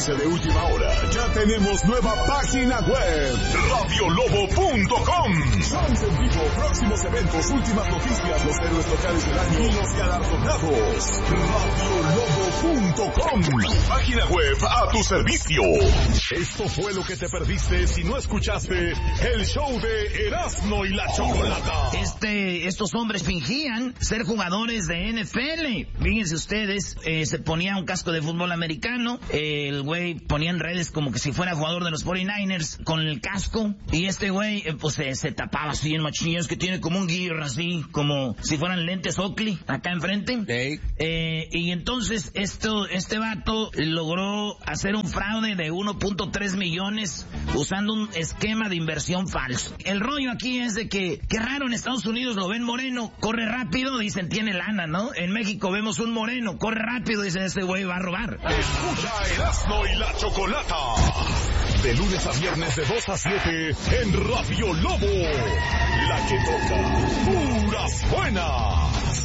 noticia de última hora, ya tenemos nueva página web, radiolobo.com. Shows en vivo, próximos eventos, últimas noticias, los héroes locales del año y los galardonados. radiolobo.com. Página web a tu servicio. Esto fue lo que te perdiste si no escuchaste el show de Erasmo y la Chocolata. Estos hombres fingían ser jugadores de NFL. Fíjense ustedes, se ponía un casco de fútbol americano, el güey ponía en redes como que si fuera jugador de los 49ers con el casco, y este güey pues se tapaba así en machillas, que tiene como un gear así, como si fueran lentes Oakley acá enfrente. Hey. Y entonces este vato logró hacer un fraude de 1.3 millones usando un esquema de inversión falso. El rollo aquí es de que, qué raro, en Estados Unidos lo ven moreno, corre rápido, dicen tiene lana, ¿no? En México vemos un moreno, corre rápido, dicen este güey va a robar. Escucha Erasmo y la Chocolata. De lunes a viernes de 2 a 7 en Radio Lobo. La que toca puras buenas.